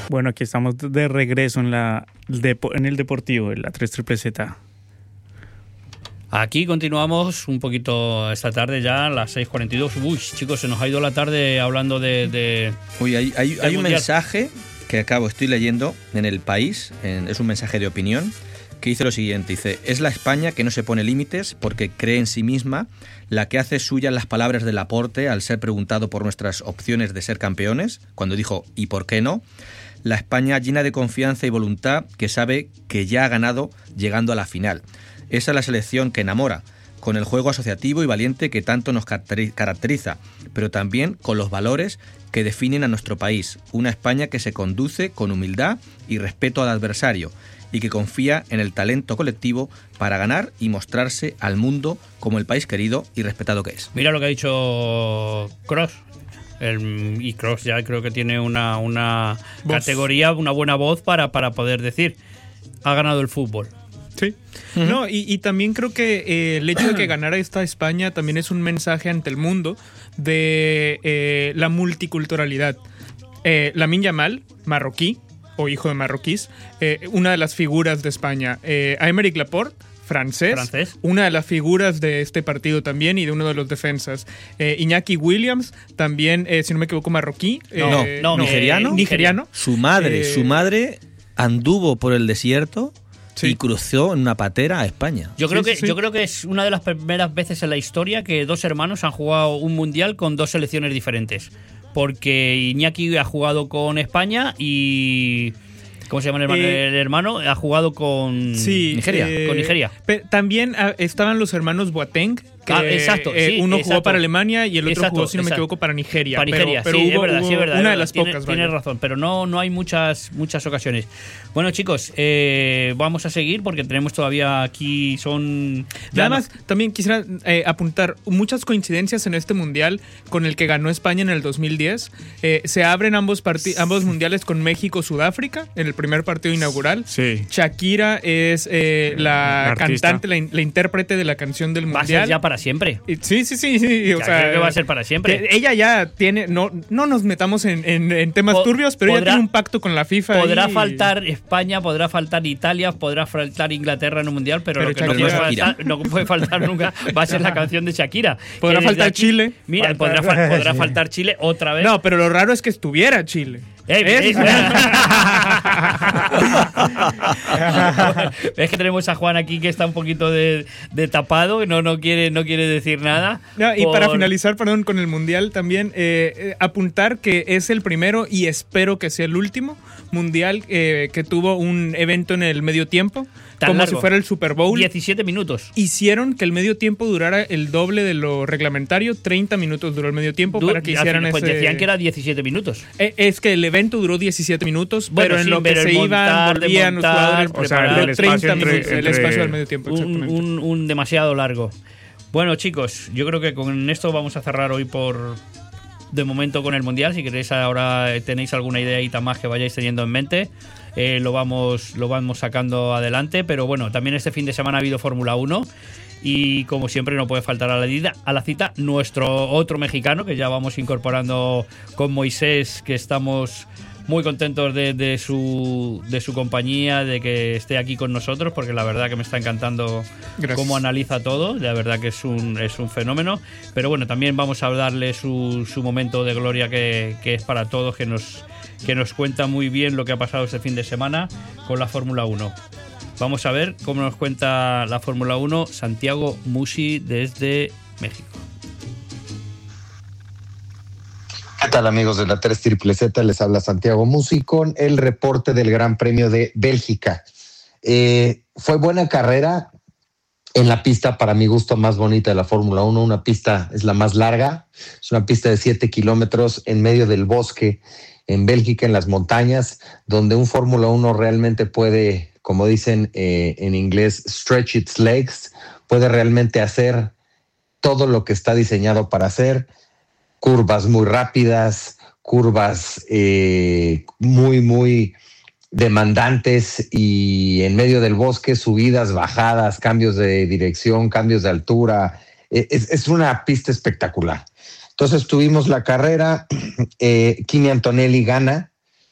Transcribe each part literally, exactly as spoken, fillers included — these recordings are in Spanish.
Bueno, aquí estamos de regreso en la en el Deportivo, en la tres triple Z. Aquí continuamos un poquito esta tarde ya, a las seis cuarenta y dos. Uy, chicos, se nos ha ido la tarde hablando de... de Uy, hay, hay, hay un mensaje que acabo, estoy leyendo en El País, en, es un mensaje de opinión, que dice lo siguiente, dice, es la España que no se pone límites porque cree en sí misma, la que hace suyas las palabras de Laporte al ser preguntado por nuestras opciones de ser campeones, cuando dijo, ¿y por qué no? La España llena de confianza y voluntad que sabe que ya ha ganado llegando a la final. Esa es la selección que enamora, con el juego asociativo y valiente que tanto nos caracteriza, pero también con los valores que definen a nuestro país. Una España que se conduce con humildad y respeto al adversario y que confía en el talento colectivo para ganar y mostrarse al mundo como el país querido y respetado que es. Mira lo que ha dicho Kroos. El, y Kroos ya creo que tiene una, una categoría, una buena voz para, para poder decir, ha ganado el fútbol. Sí. Uh-huh. No, y, y también creo que eh, el hecho de que ganara esta España también es un mensaje ante el mundo de eh, la multiculturalidad. Eh, Lamine Yamal, marroquí, o hijo de marroquíes, eh, una de las figuras de España. Eh, Aymeric Laporte, francés, francés, una de las figuras de este partido también y de uno de los defensas. Eh, Iñaki Williams, también, eh, si no me equivoco, marroquí. No, eh, no, no, nigeriano. Eh, nigeriano. Su madre, eh, su madre anduvo por el desierto. Sí. Y cruzó en una patera a España. Yo creo sí, que sí, sí. yo creo que es una de las primeras veces en la historia que dos hermanos han jugado un mundial con dos selecciones diferentes. Porque Iñaki ha jugado con España y... ¿Cómo se llama el hermano? Eh, el hermano ha jugado con sí, Nigeria. Eh, con Nigeria. También uh, estaban los hermanos Boateng. Que, ah, exacto. Eh, sí, uno exacto. jugó para Alemania y el otro exacto, jugó, si no exacto. me equivoco, para Nigeria. Para Nigeria, pero, pero sí, hubo, es verdad, hubo sí, es verdad. Una es de las tiene, pocas. Tienes razón, pero no, no hay muchas, muchas ocasiones. Bueno, chicos, eh, vamos a seguir porque tenemos todavía aquí, son... Nada más, también quisiera eh, apuntar muchas coincidencias en este mundial con el que ganó España en el dos mil diez. Eh, se abren ambos, parti- ambos mundiales con México-Sudáfrica en el primer partido inaugural. Sí. Shakira es eh, la, la cantante, la, la intérprete de la canción del mundial. Va a ser ya para siempre. Sí, sí, sí. sí o ya sea, creo que va a ser para siempre. Ella ya tiene, no, no nos metamos en, en, en temas po- turbios, pero podrá, ella tiene un pacto con la FIFA. Podrá y... faltar España, podrá faltar Italia, podrá faltar Inglaterra en un mundial, pero, pero lo que no puede, faltar, no puede faltar nunca va a ser la canción de Shakira. Podrá faltar aquí, Chile. Mira, podrá, podrá faltar Chile otra vez. No, pero lo raro es que estuviera Chile. Eh, ¿Es? Es que tenemos a Juan aquí que está un poquito de, de tapado, no, no, quiere, no quiere decir nada. No, y por... para finalizar, perdón, con el Mundial también, eh, eh, apuntar que es el primero y espero que sea el último Mundial eh, que tuvo un evento en el medio tiempo. Como largo. Si fuera el Super Bowl. diecisiete minutos. Hicieron que el medio tiempo durara el doble de lo reglamentario. treinta minutos duró el medio tiempo du- para que hicieran pues ese... decían que era diecisiete minutos. Eh, es que el evento duró diecisiete minutos, bueno, pero sí, en lo pero que se iban, volvían los jugadores, o sea, el treinta entre, minutos, entre... el espacio del medio tiempo, exactamente. Un, un, un demasiado largo. Bueno, chicos, yo creo que con esto vamos a cerrar hoy por... de momento con el Mundial. Si queréis ahora tenéis alguna ideita más que vayáis teniendo en mente, eh, lo vamos lo vamos sacando adelante. Pero bueno, también este fin de semana ha habido Fórmula uno y como siempre no puede faltar a la, cita, a la cita nuestro otro mexicano que ya vamos incorporando con Moisés, que estamos muy contentos de, de su de su compañía, de que esté aquí con nosotros, porque la verdad que me está encantando. Gracias. Cómo analiza todo, la verdad que es un es un fenómeno. Pero bueno, también vamos a darle su, su momento de gloria que, que es para todos, que nos, que nos cuenta muy bien lo que ha pasado este fin de semana con la Fórmula uno. Vamos a ver cómo nos cuenta la Fórmula uno Santiago Musi desde México. ¿Qué tal, amigos de la tres triple Z? Les habla Santiago Musi con el reporte del Gran Premio de Bélgica. Eh, fue buena carrera en la pista, para mi gusto, más bonita de la Fórmula uno. Una pista, es la más larga, es una pista de siete kilómetros en medio del bosque en Bélgica, en las montañas, donde un Fórmula uno realmente puede, como dicen eh, en inglés, stretch its legs, puede realmente hacer todo lo que está diseñado para hacer. Curvas muy rápidas, curvas eh, muy, muy demandantes y en medio del bosque, subidas, bajadas, cambios de dirección, cambios de altura. Es, es una pista espectacular. Entonces tuvimos la carrera, eh, Kimi Antonelli gana,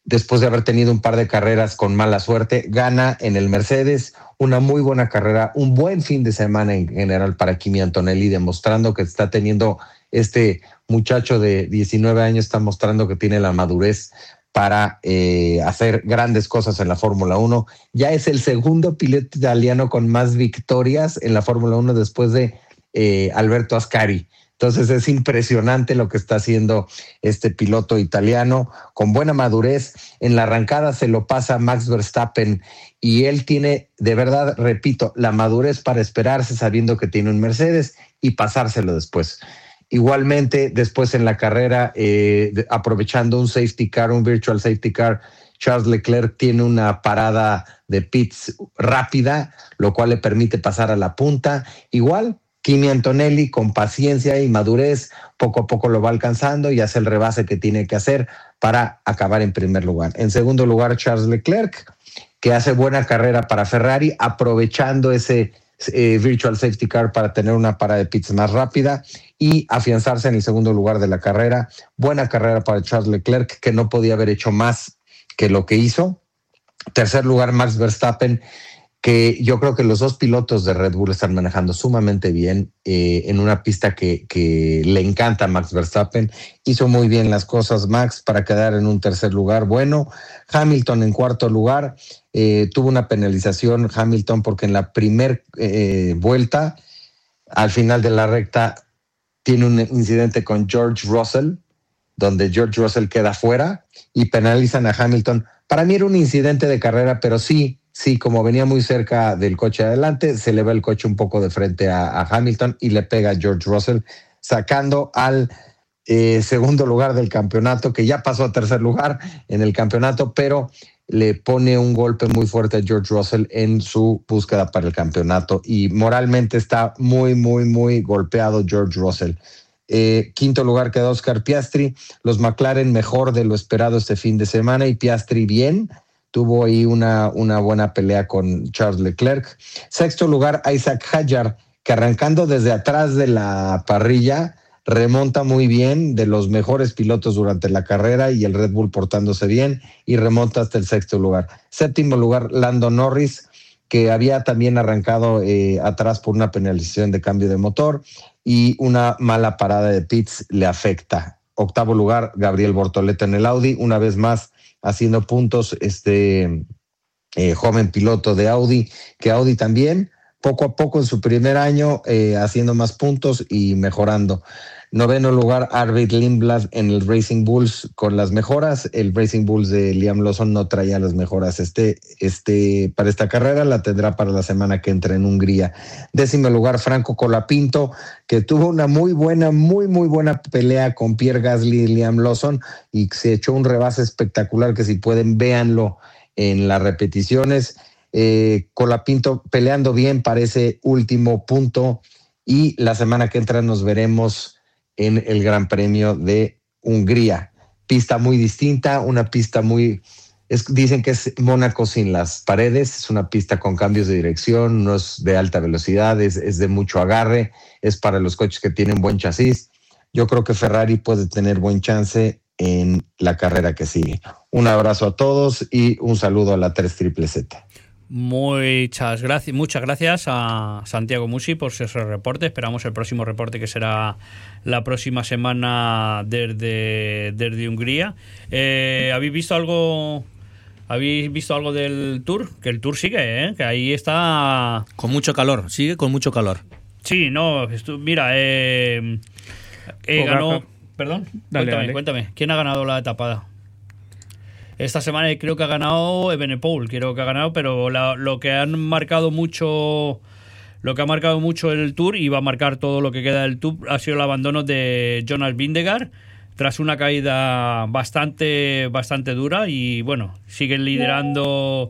después de haber tenido un par de carreras con mala suerte, gana en el Mercedes, una muy buena carrera, un buen fin de semana en general para Kimi Antonelli, demostrando que está teniendo, este muchacho de diecinueve años está mostrando que tiene la madurez para eh, hacer grandes cosas en la Fórmula uno. Ya es el segundo piloto italiano con más victorias en la Fórmula uno después de eh, Alberto Ascari. Entonces es impresionante lo que está haciendo este piloto italiano con buena madurez. En la arrancada se lo pasa Max Verstappen y él tiene, de verdad, repito, la madurez para esperarse sabiendo que tiene un Mercedes y pasárselo después. Igualmente, después en la carrera, eh, de, aprovechando un safety car, un virtual safety car, Charles Leclerc tiene una parada de pits rápida, lo cual le permite pasar a la punta. Igual, Kimi Antonelli, con paciencia y madurez, poco a poco lo va alcanzando y hace el rebase que tiene que hacer para acabar en primer lugar. En segundo lugar, Charles Leclerc, que hace buena carrera para Ferrari, aprovechando ese eh, virtual safety car para tener una parada de pits más rápida y afianzarse en el segundo lugar de la carrera. Buena carrera para Charles Leclerc, que no podía haber hecho más que lo que hizo. Tercer lugar, Max Verstappen, que yo creo que los dos pilotos de Red Bull están manejando sumamente bien eh, en una pista que, que le encanta a Max Verstappen. Hizo muy bien las cosas Max para quedar en un tercer lugar. Bueno, Hamilton en cuarto lugar. Eh, tuvo una penalización Hamilton porque en la primer eh, vuelta, al final de la recta, tiene un incidente con George Russell, donde George Russell queda fuera y penalizan a Hamilton. Para mí era un incidente de carrera, pero sí, sí, como venía muy cerca del coche de adelante, se le va el coche un poco de frente a, a Hamilton y le pega a George Russell, sacando al eh, segundo lugar del campeonato, que ya pasó a tercer lugar en el campeonato, pero le pone un golpe muy fuerte a George Russell en su búsqueda para el campeonato y moralmente está muy, muy, muy golpeado George Russell. Eh, quinto lugar quedó Oscar Piastri, los McLaren mejor de lo esperado este fin de semana y Piastri bien, tuvo ahí una, una buena pelea con Charles Leclerc. Sexto lugar Isaac Hadjar, que arrancando desde atrás de la parrilla remonta muy bien, de los mejores pilotos durante la carrera y el Red Bull portándose bien y remonta hasta el sexto lugar. Séptimo lugar Lando Norris, que había también arrancado eh, atrás por una penalización de cambio de motor y una mala parada de pits le afecta. Octavo lugar Gabriel Bortoleto en el Audi, una vez más haciendo puntos este eh, joven piloto de Audi, que Audi también poco a poco en su primer año eh, haciendo más puntos y mejorando. Noveno lugar, Arvid Lindblad en el Racing Bulls con las mejoras. El Racing Bulls de Liam Lawson no traía las mejoras este, este, para esta carrera, la tendrá para la semana que entra en Hungría. Décimo lugar, Franco Colapinto, que tuvo una muy buena, muy, muy buena pelea con Pierre Gasly y Liam Lawson y se echó un rebase espectacular que si pueden, véanlo en las repeticiones. Eh, Colapinto peleando bien para ese último punto y la semana que entra nos veremos en el Gran Premio de Hungría. Pista muy distinta, una pista muy... Es, dicen que es Mónaco sin las paredes, es una pista con cambios de dirección, no es de alta velocidad, es, es de mucho agarre, es para los coches que tienen buen chasis. Yo creo que Ferrari puede tener buen chance en la carrera que sigue. Un abrazo a todos y un saludo a la tres triple Z. Muchas gracias, muchas gracias a Santiago Musi por ese reporte. Esperamos el próximo reporte, que será la próxima semana desde, desde Hungría. Eh, ¿Habéis visto algo? ¿Habéis visto algo del Tour? Que el Tour sigue, ¿eh? Que ahí está con mucho calor, sigue con mucho calor. Sí, no, estu- mira, eh, eh, ganó. Perdón, Dale, cuéntame, dale. cuéntame. ¿Quién ha ganado la etapa? Esta semana creo que ha ganado Evenepoel, creo que ha ganado, pero la, lo que han marcado mucho, lo que ha marcado mucho el Tour y va a marcar todo lo que queda del Tour ha sido el abandono de Jonas Vingegaard tras una caída bastante, bastante dura y bueno, siguen liderando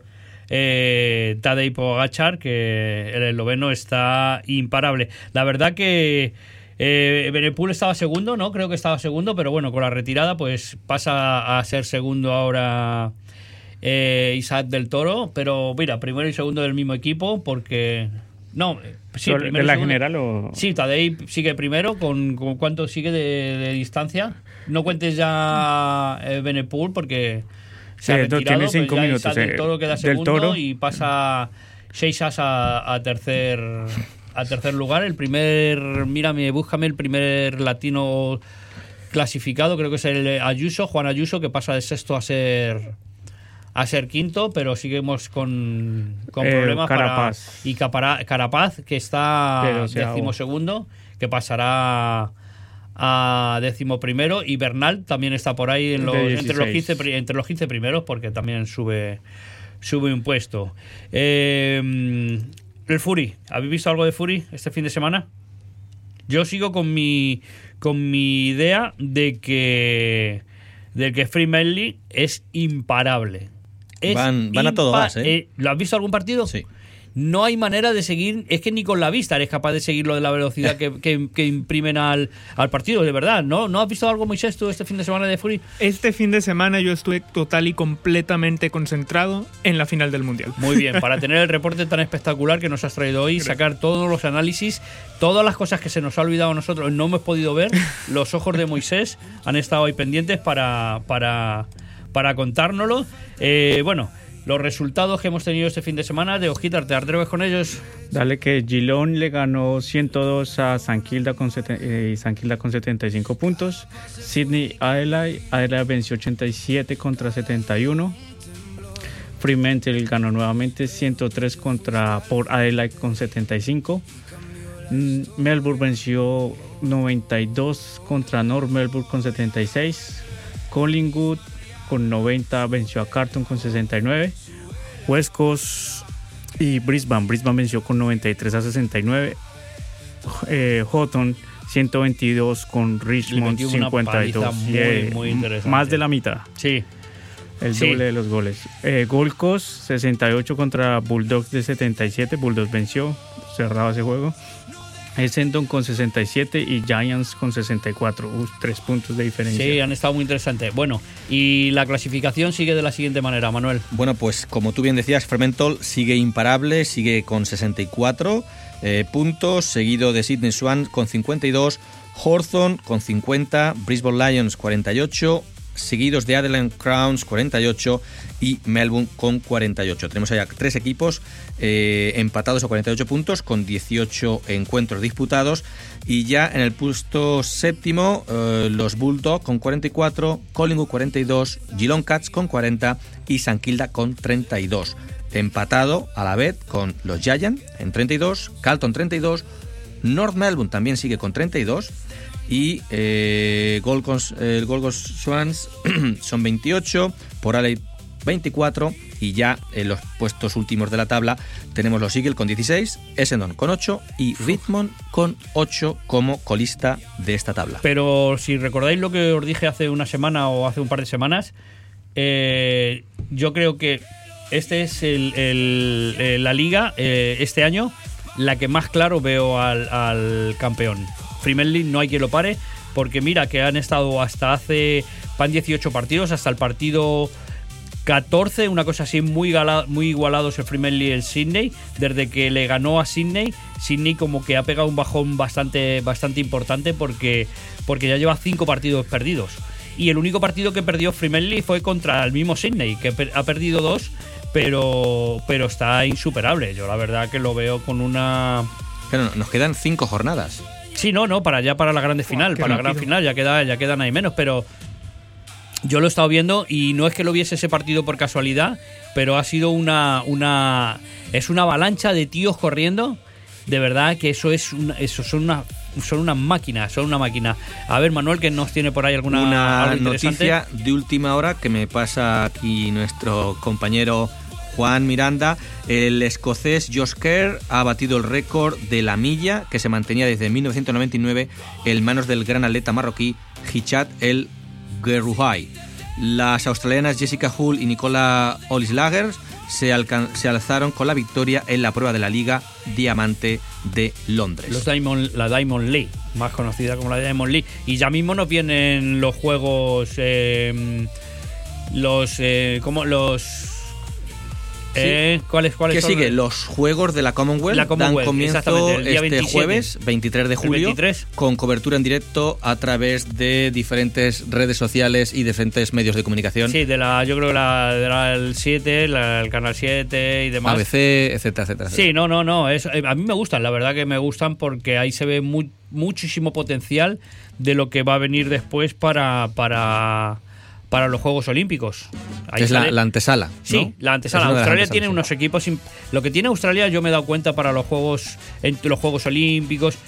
eh, Tadej Pogačar, que el esloveno está imparable. La verdad que Eh, Evenepoel estaba segundo, ¿no? Creo que estaba segundo, pero bueno, con la retirada pues pasa a ser segundo ahora eh, Isaac del Toro, pero mira, primero y segundo del mismo equipo porque... No, sí, ¿De primero y la segundo. general o...? Sí, Tadej sigue primero, ¿con, con cuánto sigue de, de distancia? No cuentes ya Evenepoel porque se ha Eh, retirado, tiene cinco pues ya minutos, Isaac eh, del Toro queda del segundo Toro. y pasa Seixas a, a tercer a tercer lugar. El primer, mírame, búscame el primer latino clasificado, creo que es el Ayuso, Juan Ayuso, que pasa de sexto a ser a ser quinto, pero seguimos con, con Eh, problemas Carapaz. para y Capara- Carapaz, que está Pero se décimo segundo, que pasará a décimo primero, y Bernal también está por ahí en los, De entre los dieciséis. quince pri- entre los quince primeros, porque también sube sube un puesto. Eh, el Fury, ¿habéis visto algo de Fury este fin de semana? Yo sigo con mi con mi idea de que de que Free Manly es imparable. Es Van- van a todo impa- gas, ¿eh? ¿Lo has visto algún partido? Sí. No hay manera de seguir, es que ni con la vista eres capaz de seguirlo de la velocidad que, que- que imprimen al, al partido, de verdad. ¿No? ¿No has visto algo, Moisés, tú este fin de semana de Fury? Este fin de semana yo estuve total y completamente concentrado en la final del Mundial. Muy bien, para tener el reporte tan espectacular que nos has traído hoy, sacar todos los análisis, todas las cosas que se nos ha olvidado a nosotros, no hemos podido ver, los ojos de Moisés han estado ahí pendientes para, para, para contárnoslo. Eh, bueno, los resultados que hemos tenido este fin de semana, de Ojitar, ¿te atreves con ellos? Dale que Gilón le ganó ciento dos a San Kilda con, sete- eh, San Kilda con setenta y cinco puntos. Sydney Adelaide, Adelaide venció ochenta y siete contra setenta y uno. Fremantle ganó nuevamente ciento tres contra Port Adelaide con setenta y cinco. Mm, Melbourne venció noventa y dos contra North Melbourne con setenta y seis. Collingwood con noventa venció a Carlton con sesenta y nueve. West Coast y Brisbane. Brisbane venció con noventa y tres a sesenta y nueve. Eh, Houghton ciento veintidós con Richmond metió una cincuenta y dos. paliza muy, Eh, muy interesante. Más de la mitad. Sí. El Sí. doble de los goles. Eh, Gold Coast sesenta y ocho contra Bulldogs de setenta y siete. Bulldogs venció. Cerrado ese juego. Essendon con sesenta y siete y Giants con sesenta y cuatro. Uh, tres puntos de diferencia. Sí, han estado muy interesantes. Bueno, y la clasificación sigue de la siguiente manera, Manuel. Bueno, pues como tú bien decías, Fremantle sigue imparable, sigue con sesenta y cuatro eh, puntos, seguido de Sydney Swans con cincuenta y dos, Hawthorn con cincuenta, Brisbane Lions cuarenta y ocho, seguidos de Adelaide Crowns cuarenta y ocho y Melbourne con cuarenta y ocho. Tenemos allá tres equipos eh, empatados a cuarenta y ocho puntos con dieciocho encuentros disputados, y ya en el puesto séptimo eh, los Bulldogs con cuarenta y cuatro, Collingwood cuarenta y dos, Geelong Cats con cuarenta y San Kilda con treinta y dos. Empatado a la vez con los Giants en treinta y dos, Carlton treinta y dos, North Melbourne también sigue con treinta y dos, y eh, Gold Coast, eh, el Gold Coast Swans son veintiocho, por Adelaide veinticuatro, y ya en los puestos últimos de la tabla tenemos los Eagles con dieciséis, Essendon con ocho y Richmond con ocho como colista de esta tabla. Pero si recordáis lo que os dije hace una semana o hace un par de semanas, eh, yo creo que este es el, el- eh, la liga eh, este año la que más claro veo al, al campeón. Free Manly no hay quien lo pare, porque mira que han estado hasta hace van dieciocho partidos, hasta el partido catorce, una cosa así, muy, gala, muy igualados el Free Manly y el Sydney. Desde que le ganó a Sydney, Sydney como que ha pegado un bajón bastante, bastante importante, porque, porque ya lleva cinco partidos perdidos. Y el único partido que perdió Free Manly fue contra el mismo Sydney, que per- ha perdido dos, pero, pero está insuperable. Yo la verdad que lo veo con una... Pero nos quedan cinco jornadas. Sí, no, no, para ya para la grande final, qué para la gran rápido. final, ya queda, ya quedan ahí menos, pero yo lo he estado viendo y no es que lo viese ese partido por casualidad, pero ha sido una, una es una avalancha de tíos corriendo, de verdad que eso es una, eso son una son unas máquinas, son una máquina. A ver, Manuel, que nos tiene por ahí alguna Una algo interesante. noticia de última hora que me pasa aquí nuestro compañero Juan Miranda. El escocés Josh Kerr ha batido el récord de la milla que se mantenía desde mil novecientos noventa y nueve en manos del gran atleta marroquí Hichat El Guerrouai. Las australianas Jessica Hull y Nicola Olislager se, alcan- se alzaron con la victoria en la prueba de la Liga Diamante de Londres. Los Diamond, la Diamond League, más conocida como la Diamond League. Y ya mismo nos vienen los juegos, eh, los, eh, como los Eh, ¿Cuáles cuáles ¿Qué son? sigue? Los Juegos de la Commonwealth, La Commonwealth, dan comienzo exactamente, el día este veintisiete. jueves, veintitrés de julio, veintitrés. con cobertura en directo a través de diferentes redes sociales y diferentes medios de comunicación. Sí, de la, yo creo que la, de la el siete, la, el canal siete y demás. A B C, etcétera, etcétera. Sí, no, no, no. Es, a mí me gustan, la verdad que me gustan porque ahí se ve muy, muchísimo potencial de lo que va a venir después para, para, para los Juegos Olímpicos. Ahí es sale, la, la antesala. Sí, ¿no? la antesala. Es una de las Australia antesalas, tiene sí. unos equipos. Lo que tiene Australia, yo me he dado cuenta para los Juegos, en los Juegos Olímpicos,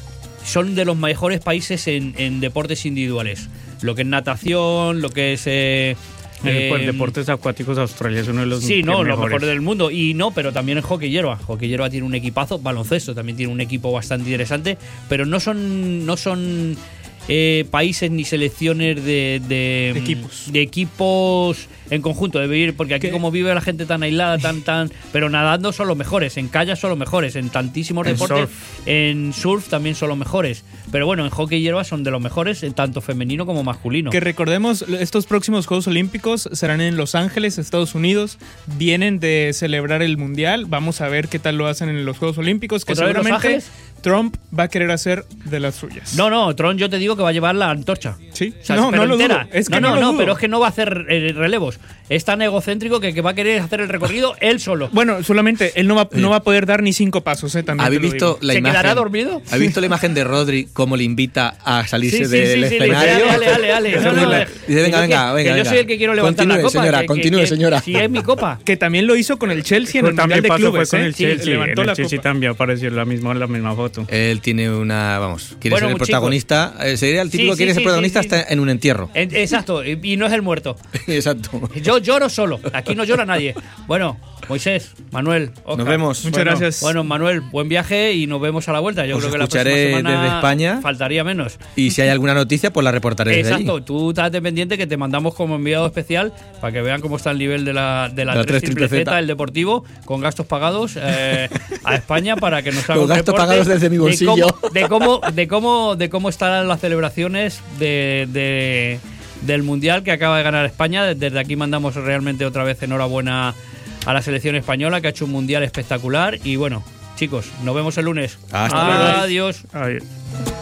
son de los mejores países en, en deportes individuales. Lo que es natación, lo que es. Eh, En el eh, deportes acuáticos, Australia es uno de los Sí, no, mejores. los mejores del mundo. Y no, pero también en hockey hierba. Hockey hierba tiene un equipazo. Baloncesto también tiene un equipo bastante interesante. Pero no son, no son eh, países ni selecciones de, de, De equipos. de equipos en conjunto de vivir, porque aquí ¿Qué? como vive la gente tan aislada, tan tan, pero nadando son los mejores, en kayak son los mejores, en tantísimos En deportes, surf. en surf también son los mejores. Pero bueno, en hockey hierba son de los mejores, en tanto femenino como masculino. Que recordemos, estos próximos Juegos Olímpicos serán en Los Ángeles, Estados Unidos. Vienen de celebrar el Mundial. Vamos a ver qué tal lo hacen en los Juegos Olímpicos. Que ¿Otra vez Los seguramente Ángeles? Trump va a querer hacer de las suyas. No, no, Tron yo te digo que va a llevar la antorcha. Sí, O sea, no, pero no lo entera. dudo. Es que no, no, no, lo no, dudo. pero es que no va a hacer eh, relevos. Es tan egocéntrico que, que va a querer hacer el recorrido él solo. Bueno, solamente él no va, no va a poder dar ni cinco pasos, ¿eh? También ¿Habéis te lo visto digo. la ¿Se imagen? quedará dormido? ¿Habéis visto la imagen de Rodri cómo le invita a salirse Sí, sí, del sí, sí, le dice, escenario? ale, ale, ale, ale. No, no, Dice, que venga, yo venga, que- venga. que yo venga. soy el que quiero levantar la Continúe, copa. señora, que- que- continúe, que- señora. Si es mi copa. Que también lo hizo con el Chelsea en Pero el Mundial también de pasó Clubes, fue con ¿eh? el Sí, Chelsea. levantó en la el Chelsea copa. también apareció la misma, la misma foto. Él tiene una, vamos, quiere Bueno, ser el chicos. protagonista. Eh, sería el título, Sí, quiere sí, ser sí, protagonista sí, sí. hasta en un entierro. En- exacto, y, y no es el muerto. Exacto. Yo lloro solo. Aquí no llora nadie. Bueno, Moisés, Manuel, Oscar. Nos vemos. Muchas Bueno, gracias. Bueno, Manuel, buen viaje y nos vemos a la vuelta. Yo Os creo que la escucharé próxima semana desde España. faltaría menos. Y si hay alguna noticia, pues la reportaré desde allí. Exacto, tú estate pendiente que te mandamos como enviado especial para que vean cómo está el nivel de la, de la, La tres triple triple Z. Z, el deportivo, con gastos pagados eh, a España para que nos haga Con un gastos reporte pagados desde mi bolsillo. De cómo, de cómo, de cómo, de cómo están las celebraciones de, de- del Mundial que acaba de ganar España. Desde aquí mandamos realmente otra vez enhorabuena a la selección española que ha hecho un Mundial espectacular. Y bueno, chicos, nos vemos el lunes. Hasta luego. Adiós. Ay,